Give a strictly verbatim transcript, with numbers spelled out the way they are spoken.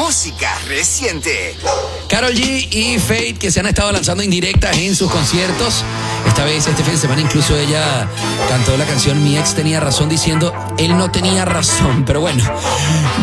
música reciente. Karol G y Feid, que se han estado lanzando indirectas en sus conciertos. Esta vez, este fin de semana, incluso ella cantó la canción Mi ex tenía razón, diciendo él no tenía razón. Pero bueno,